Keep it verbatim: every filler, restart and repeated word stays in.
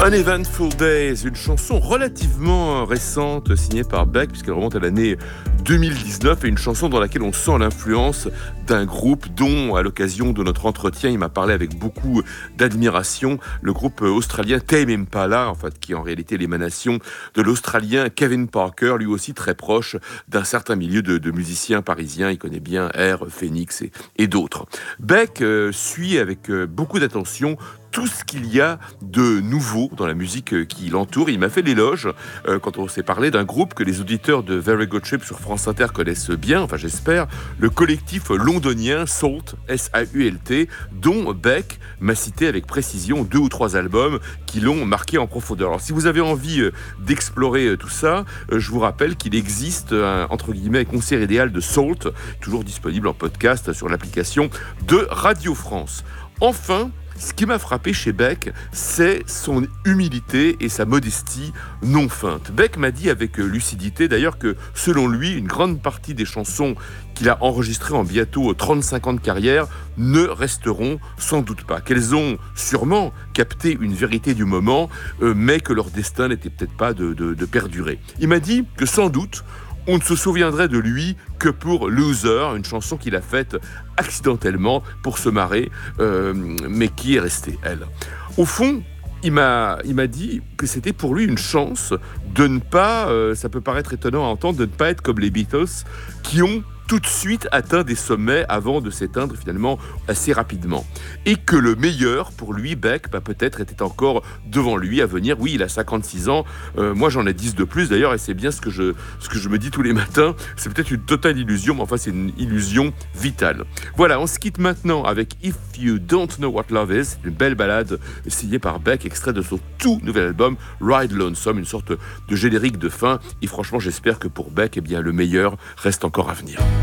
An Eventful Days, une chanson relativement récente signée par Beck puisqu'elle remonte à l'année deux mille dix-neuf et une chanson dans laquelle on sent l'influence d'un groupe dont, à l'occasion de notre entretien, il m'a parlé avec beaucoup d'admiration, le groupe australien Tame Impala, en fait, qui est en réalité l'émanation de l'Australien Kevin Parker, lui aussi très proche d'un certain milieu de, de musiciens parisiens. Il connaît bien Air, Phoenix et, et d'autres. Beck euh, suit avec euh, beaucoup d'attention tout ce qu'il y a de nouveau dans la musique qui l'entoure. Il m'a fait l'éloge, euh, quand on s'est parlé d'un groupe que les auditeurs de Very Good Trip sur France Inter connaissent bien, enfin j'espère, le collectif londonien Sault, S A U L T, dont Beck m'a cité avec précision deux ou trois albums qui l'ont marqué en profondeur. Alors si vous avez envie euh, d'explorer euh, tout ça, euh, je vous rappelle qu'il existe un, entre guillemets, concert idéal de Sault, toujours disponible en podcast sur l'application de Radio France. Enfin, ce qui m'a frappé chez Beck, c'est son humilité et sa modestie non feinte. Beck m'a dit avec lucidité d'ailleurs que, selon lui, une grande partie des chansons qu'il a enregistrées en bientôt trente-cinq ans de carrière ne resteront sans doute pas. Qu'elles ont sûrement capté une vérité du moment, euh, mais que leur destin n'était peut-être pas de, de, de perdurer. Il m'a dit que sans doute, on ne se souviendrait de lui que pour Loser, une chanson qu'il a faite accidentellement pour se marrer, euh, mais qui est restée, elle. Au fond, il m'a, il m'a dit que c'était pour lui une chance de ne pas, euh, ça peut paraître étonnant à entendre, de ne pas être comme les Beatles, qui ont tout de suite atteint des sommets avant de s'éteindre finalement assez rapidement. Et que le meilleur pour lui, Beck, bah, peut-être était encore devant lui à venir. Oui, il a cinquante-six ans, euh, moi j'en ai dix de plus d'ailleurs, et c'est bien ce que, je, ce que je me dis tous les matins. C'est peut-être une totale illusion, mais enfin c'est une illusion vitale. Voilà, on se quitte maintenant avec If You Don't Know What Love Is, une belle balade signée par Beck, extrait de son tout nouvel album Ride Lonesome, une sorte de générique de fin. Et franchement, j'espère que pour Beck, eh bien, le meilleur reste encore à venir.